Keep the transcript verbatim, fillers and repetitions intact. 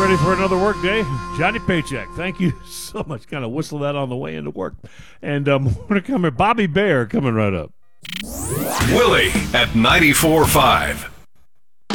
ready for another work day. Johnny Paycheck, thank you so much. Kind of whistle that on the way into work. And um, we're going to come here. Bobby Bear coming right up. Willie at ninety-four point five.